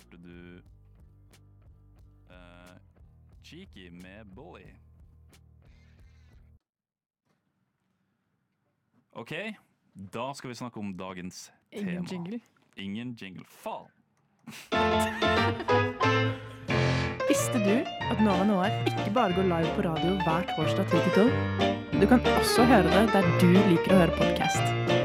hørte du Cheeky med Bully. Ok, da skal vi snakke om dagens tema. Ingen jingle. Ingen jingle. Faen! Visste du at Nova Noir ikke bare går live på radio hver torsdag 10-12? Du kan også høre det der du liker å høre podcast.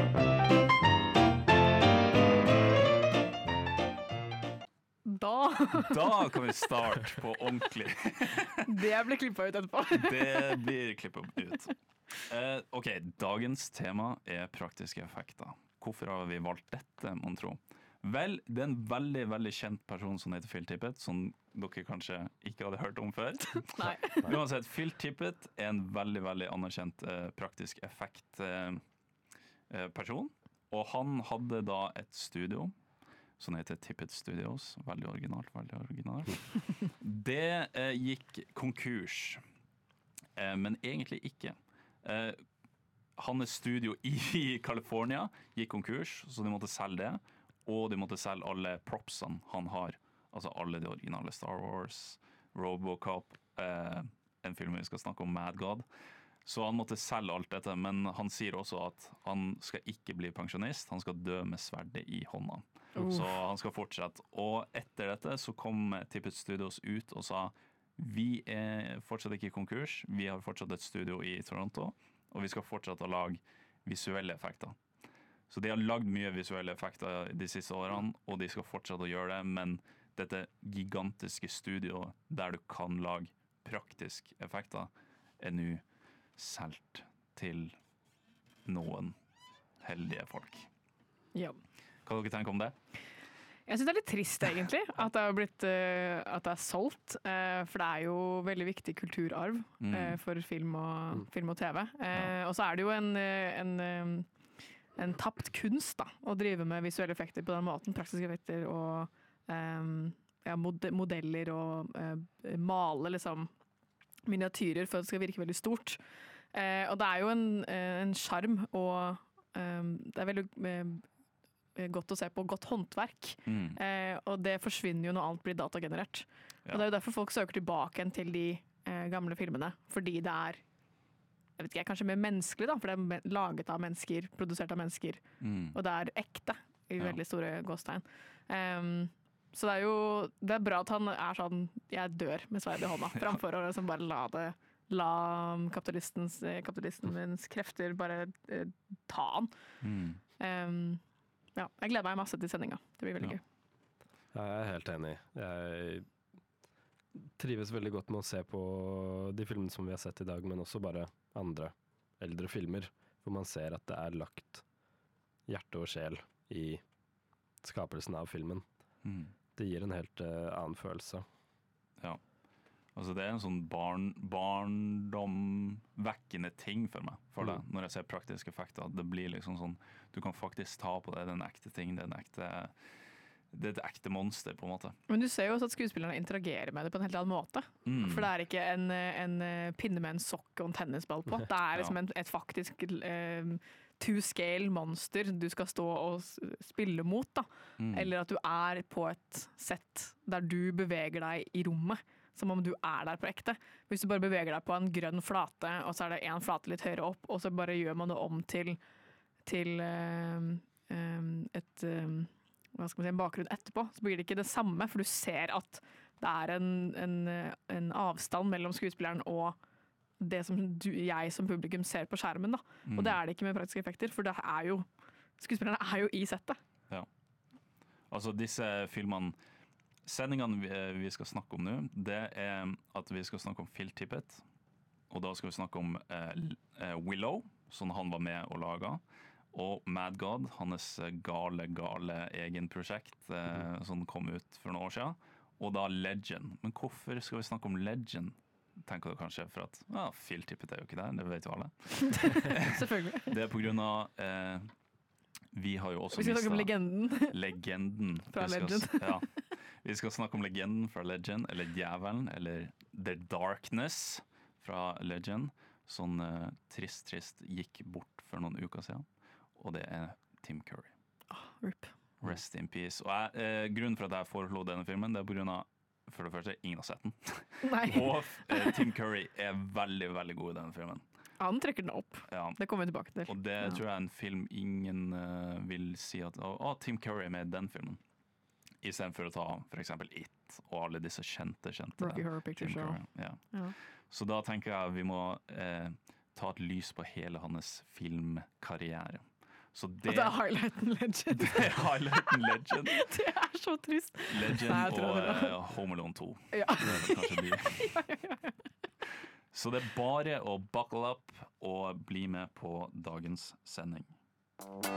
Da kan vi starte på ordentlig. Det blir klippet ut etterpå. Det blir klippet ut. Ok, dagens tema er praktiske effekter. Hvorfor har vi valgt dette, mon tro? Vel, det er en veldig, veldig kjent person som heter Phil Tippett, som dere kanskje ikke hadde hørt om før. Nei. Uansett, Phil Tippett er en veldig, veldig anerkjent praktisk effekt-person. Og han hadde da et studio som heter Tippett Studios. Veldig originalt, veldig originalt. Det gikk konkurs, men egentlig ikke. Hans studio i California gikk konkurs, så de måtte selge det. Og de måtte selge alle propsene han har. Altså alle de originale Star Wars, Robocop, en film vi skal snakke om, Mad God. Så han måtte selge alt dette, men han sier også at han skal ikke bli pensjonist, han skal dø med sverdet i hånda. Så han skal fortsette. Og etter dette så kom Tippett Studios ut og sa vi er fortsatt ikke i konkurs, vi har fortsatt et studio i Toronto, og vi skal fortsette å lage visuelle effekter. Så de har lagd mye visuelle effekter de siste årene, og de skal fortsette å gjøre det, men dette gigantiske studioet der du kan lage praktiske effekter er nå solgt til noen heldige folk. Ja. Hva dere tenker om det? Jeg synes det er litt trist egentlig, at det er solgt, for det er jo veldig viktig kulturarv for film og TV. Og så er det jo en tapt kunst da, å drive med visuelle effekter på den måten, praktiske effekter og modeller og male liksom miniatyrer for at det skal virke veldig stort. Og det er jo en charm, og det er veldig godt å se på godt håndverk. Og det forsvinner jo når alt blir datagenerert. Og det er jo derfor folk søker tilbake til de gamle filmene, fordi det er jeg vet ikke, kanskje mer menneskelig da, for det er laget av mennesker, produsert av mennesker, og det er ekte i veldig store gåstegn. Så det er bra at han er sånn, jeg dør med sverd i hånda, framfor å liksom bare la kapitalismens krefter bare ta han. Ja, jeg gleder meg masse til sendinga. Det blir veldig gøy. Jeg er helt enig. Jeg trives veldig godt med å se på de filmene som vi har sett i dag, men også bare andre eldre filmer, hvor man ser at det er lagt hjerte og sjel i skapelsen av filmen. Det gir en helt annen følelse. Ja. Altså det er en sånn barndomvekkende ting for meg, når jeg ser praktiske effekter. Det blir liksom sånn, du kan faktisk ta på det, det er en ekte ting, det er et ekte monster på en måte. Men du ser jo også at skuespillerne interagerer med det på en helt annen måte. For det er ikke en pinne med en sokk og en tennisball på. Det er liksom et faktisk to-scale monster du skal stå og spille mot da. Eller at du er på et sett der du beveger deg i rommet, som om du er der på ekte. Hvis du bare beveger deg på en grønn flate, og så er det en flate litt høyere opp, og så bare gjør man det om til hva skal man si, en bakgrunn etterpå, så blir det ikke det samme, for du ser at det er en avstand mellom skuespilleren og det som jeg som publikum ser på skjermen da. Og det er det ikke med praktiske effekter, for skuespillerne er jo i settet. Ja. Altså disse filmene, sendingene vi skal snakke om nå, det er at vi skal snakke om Phil Tippett, og da skal vi snakke om Willow, som han var med og laget, og Mad God, hans gale egen prosjekt som kom ut for noen år siden, og da Legend. Men hvorfor skal vi snakke om Legend? Tenker du kanskje for at Phil Tippett er jo ikke der, det vet jo alle. Selvfølgelig. Det er på grunn av vi har jo også mistet... Vi skal snakke om legenden. Legenden. Fra Legend. Ja. Vi skal snakke om legenden fra Legend, eller djevelen, eller The Darkness fra Legend, som trist gikk bort for noen uker siden. Og det er Tim Curry. RIP. Rest in peace. Og grunnen for at jeg foreslo denne filmen, det er på grunn av, for det første, ingen har sett den. Nei. Og Tim Curry er veldig, veldig god i denne filmen. Han trekker den opp. Ja. Det kommer vi tilbake til. Og det tror jeg er en film ingen vil si at Tim Curry er med i den filmen. I stedet for å ta for eksempel It og alle disse kjente Rocky Horror Picture Tim Show. Curry. Ja. Ja. Så da tenker jeg vi må ta et lys på hele hans filmkarriere. Så Og det er Highlight and Legend. det er Highlight and Legend. Det er så trist. Legend Nei, jeg tror og det. Home Alone 2. Ja. Det er vel kanskje de. Så det er bare å buckle up og bli med på dagens sending.